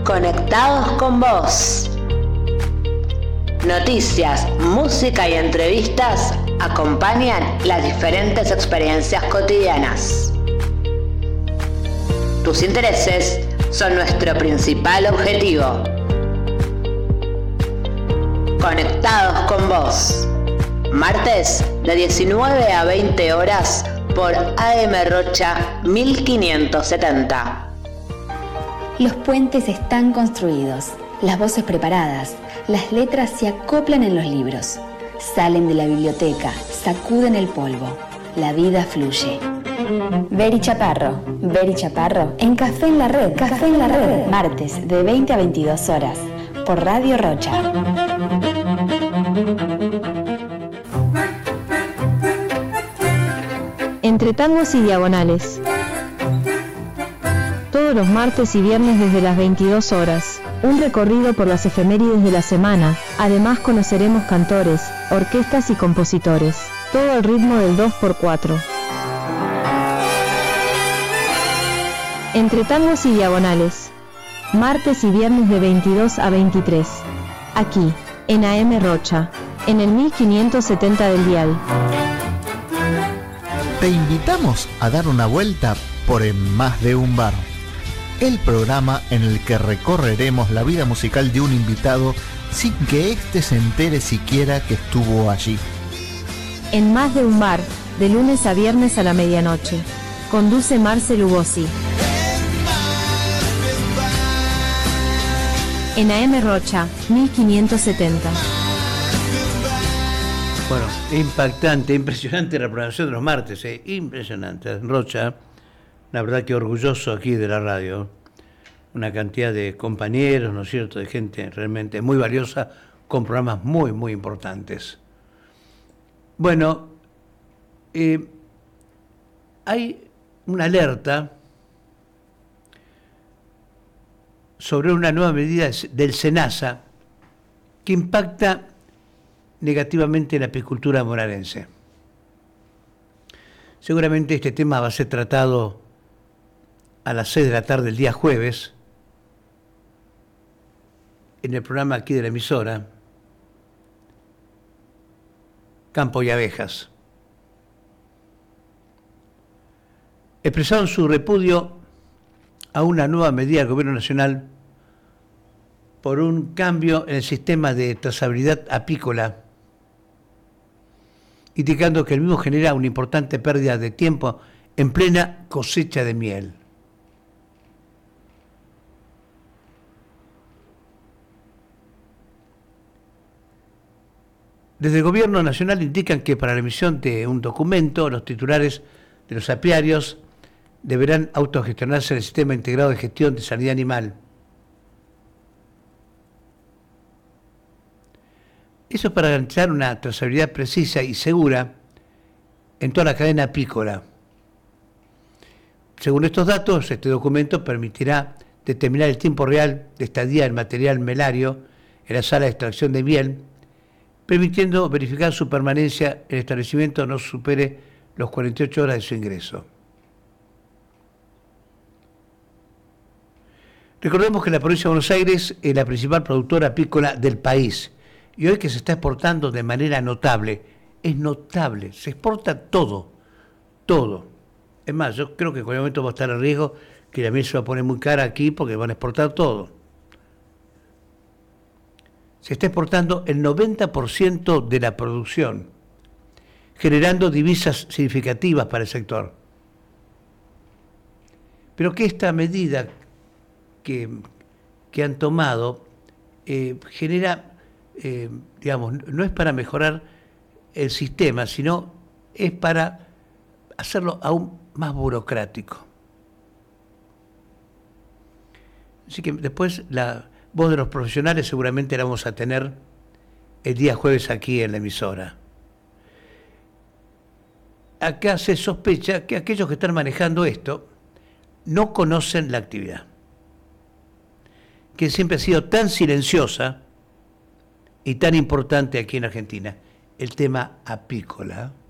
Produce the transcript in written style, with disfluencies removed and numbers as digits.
Conectados con vos. Noticias, música y entrevistas acompañan las diferentes experiencias cotidianas. Tus intereses son nuestro principal objetivo. Conectados con vos. Martes de 19 a 20 horas por AM Rocha 1570. Los puentes están construidos, las voces preparadas, las letras se acoplan en los libros, salen de la biblioteca, sacuden el polvo, la vida fluye. Beri Chaparro, en Café en la Red, martes de 20 a 22 horas, por Radio Rocha. Entre tangos y diagonales. Todos los martes y viernes desde las 22 horas, un recorrido por las efemérides de la semana. Además conoceremos cantores, orquestas y compositores. Todo al ritmo del 2x4. Entre tangos y diagonales. Martes y viernes de 22 a 23. Aquí, en AM Rocha, en el 1570 del dial. Te invitamos a dar una vuelta por En Más de un Bar, el programa en el que recorreremos la vida musical de un invitado sin que éste se entere siquiera que estuvo allí. En Más de un Bar, de lunes a viernes a la medianoche. Conduce Marce Lugosi. En AM Rocha, 1570. Bueno, impactante, impresionante la programación de los martes, impresionante. Rocha, la verdad que orgulloso aquí de la radio. Una cantidad de compañeros, ¿no es cierto?, de gente realmente muy valiosa, con programas muy, muy importantes. Bueno, hay una alerta sobre una nueva medida del SENASA que impacta negativamente en la apicultura bonaerense. Seguramente este tema va a ser tratado a las 6 de la tarde el día jueves en el programa aquí de la emisora Campo y Abejas. Expresaron su repudio a una nueva medida del Gobierno Nacional por un cambio en el sistema de trazabilidad apícola, indicando que el mismo genera una importante pérdida de tiempo en plena cosecha de miel. Desde el Gobierno Nacional indican que para la emisión de un documento, los titulares de los apiarios deberán autogestionarse en el Sistema Integrado de Gestión de Sanidad Animal. Eso es para garantizar una trazabilidad precisa y segura en toda la cadena apícola. Según estos datos, este documento permitirá determinar el tiempo real de estadía del material melario en la sala de extracción de miel, permitiendo verificar su permanencia en el establecimiento no supere los 48 horas de su ingreso. Recordemos que la provincia de Buenos Aires es la principal productora apícola del país y hoy que se está exportando de manera notable, es notable, se exporta todo, todo. Es más, yo creo que en cualquier momento va a estar en riesgo que la miel se va a poner muy cara aquí porque van a exportar todo. Se está exportando el 90% de la producción, generando divisas significativas para el sector. Pero que esta medida que han tomado genera, digamos, no es para mejorar el sistema, sino es para hacerlo aún más burocrático. Así que después la voz de los profesionales seguramente la vamos a tener el día jueves aquí en la emisora. Acá se sospecha que aquellos que están manejando esto no conocen la actividad, que siempre ha sido tan silenciosa y tan importante aquí en Argentina, el tema apícola.